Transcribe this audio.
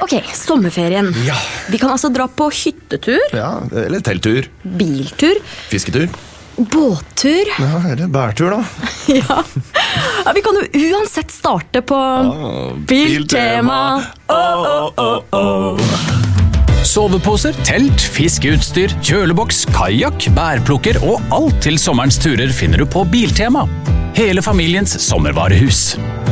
Ok, sommerferien. Ja. Vi kan altså dra på hyttetur, Ja, eller telttur, biltur, fisketur. båttur. Ja, eller bærtur da. Ja. Ja, vi kan jo uansett starte på Biltema. Soveposer, telt, fiskeutstyr, kjøleboks, kajak, bærplukker og alt til sommerens turer finner du på Biltema. Hele familiens sommervarehus.